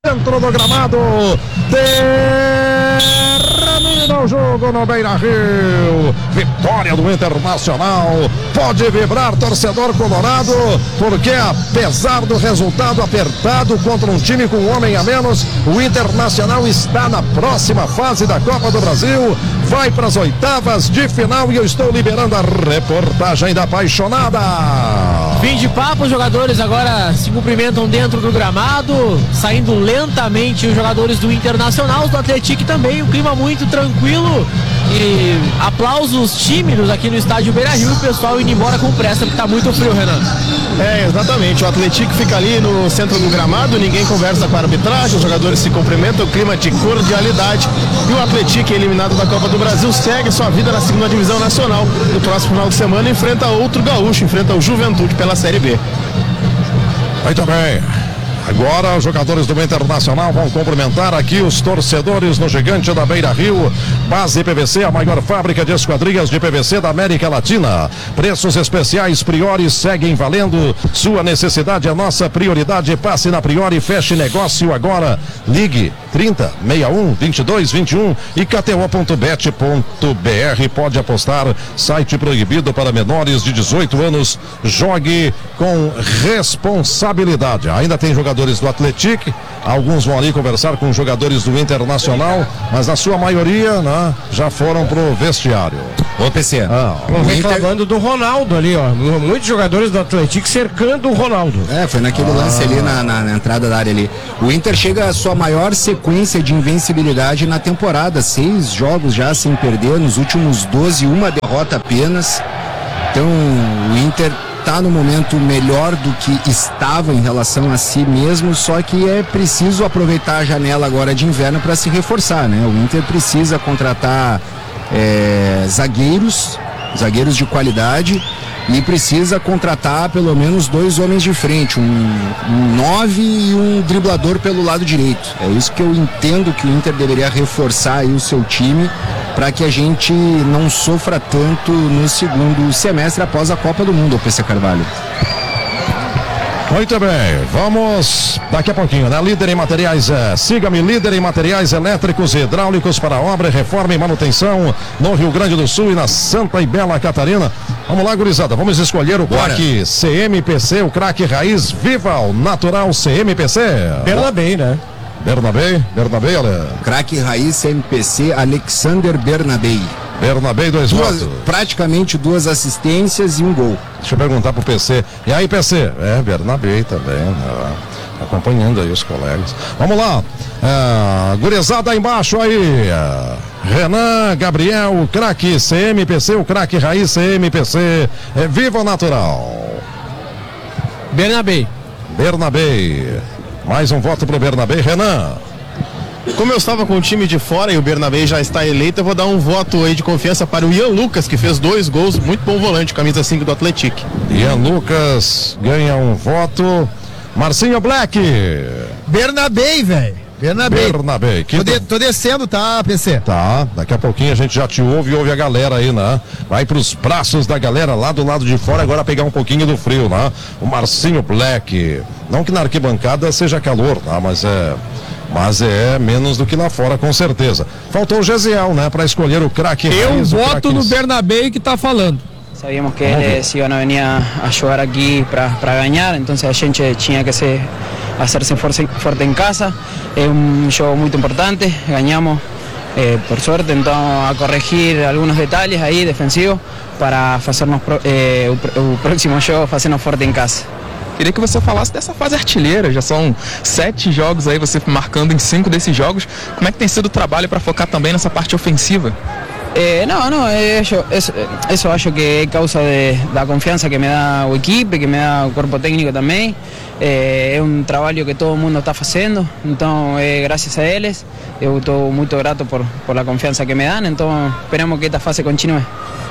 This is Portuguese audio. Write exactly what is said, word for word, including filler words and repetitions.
dentro do gramado. Termina o jogo no Beira-Rio. Vitória do Internacional. Pode vibrar, torcedor colorado, porque apesar do resultado apertado contra um time com um homem a menos, o Internacional está na próxima fase da Copa do Brasil. Vai para as oitavas de final e eu estou liberando a reportagem da apaixonada. Fim de papo, os jogadores agora se cumprimentam dentro do gramado, saindo lentamente os jogadores do Internacional, os do Atlético também, um clima muito tranquilo e aplausos tímidos aqui no estádio Beira-Rio, o pessoal indo embora com pressa porque está muito frio, Renan. É, exatamente, o Atlético fica ali no centro do gramado, ninguém conversa com a arbitragem, os jogadores se cumprimentam, clima de cordialidade, e o Atlético, eliminado da Copa do Brasil, segue sua vida na segunda divisão nacional. No próximo final de semana enfrenta outro gaúcho, enfrenta o Juventude pela Série B. Muito bem. Agora os jogadores do Internacional vão cumprimentar aqui os torcedores no Gigante da Beira-Rio. Base P V C, a maior fábrica de esquadrias de P V C da América Latina. Preços especiais Priori seguem valendo. Sua necessidade é nossa prioridade. Passe na Priori e feche negócio agora. Ligue trinta, sessenta e um, vinte e dois, vinte e um e K T O ponto bet ponto B R. Pode apostar. Site proibido para menores de dezoito anos. Jogue com responsabilidade. Ainda tem jogadores do Atlético, alguns vão ali conversar com jogadores do Internacional, mas na sua maioria, né, já foram pro vestiário. Ô P C, ah, reclamando do Ronaldo ali, ó, muitos jogadores do Atlético cercando o Ronaldo. É, foi naquele ah. lance ali na, na, na entrada da área ali. O Inter chega à sua maior sequência de invencibilidade na temporada, seis jogos já sem perder, nos últimos doze, uma derrota apenas. Então o Inter está no momento melhor do que estava em relação a si mesmo, só que é preciso aproveitar a janela agora de inverno para se reforçar, né? O Inter precisa contratar é, zagueiros, zagueiros de qualidade, e precisa contratar pelo menos dois homens de frente, um, um nove e um driblador pelo lado direito. É isso que eu entendo que o Inter deveria reforçar aí o seu time, para que a gente não sofra tanto no segundo semestre após a Copa do Mundo, o P C Carvalho. Muito bem, vamos daqui a pouquinho, né? Líder em materiais, é, siga-me, líder em materiais elétricos e hidráulicos para obra, reforma e manutenção no Rio Grande do Sul e na Santa e Bela Catarina. Vamos lá, gurizada, vamos escolher o craque C M P C, o craque raiz, viva o natural C M P C. Bernabé, né? Bernabé, Bernabé, olha. Craque raiz C M P C, Alexander Bernabé. Bernabé, dois duas, votos. Praticamente duas assistências e um gol. Deixa eu perguntar pro P C. E aí, P C? É, Bernabé também, né? Acompanhando aí os colegas. Vamos lá. É, gurizada aí embaixo aí. É, Renan, Gabriel, o craque C M P C, o craque raiz C M P C. É, viva o natural. Bernabé. Bernabé. Mais um voto pro Bernabé. Renan. Como eu estava com o time de fora e o Bernabé já está eleito, eu vou dar um voto aí de confiança para o Ian Lucas, que fez dois gols, muito bom volante, camisa cinco do Atlético. Ian Lucas ganha um voto. Marcinho Black. Bernabé, velho. Bernabé. Bernabé. Tô, de, tô descendo, tá, P C? Tá, daqui a pouquinho a gente já te ouve e ouve a galera aí, né? Vai pros braços da galera lá do lado de fora, agora pegar um pouquinho do frio, né? O Marcinho Black. Não que na arquibancada seja calor, tá? Mas é... Mas é menos do que lá fora, com certeza. Faltou o Gesiel, né? Para escolher o craque. Eu voto no Bernabé que tá falando. Sabíamos que eles iam vir a jogar aqui para ganhar, então a gente tinha que ser, hacerse forte, forte em casa. É um jogo muito importante, ganhamos eh, por sorte, então a corrigir alguns detalhes aí defensivos para fazernos eh, o, o próximo jogo fazernos forte em casa. Queria que você falasse dessa fase artilheira, já são sete jogos aí, você marcando em cinco desses jogos. Como é que tem sido o trabalho para focar também nessa parte ofensiva? Eh, no, no, eso, eso, eso acho que é causa de, da confiança que me dá o equipe, que me dá o corpo técnico também. Eh, é um trabalho que todo mundo está fazendo, então é graças a eles. Eu estou muito grato por, por a confiança que me dão, então esperamos que esta fase continue.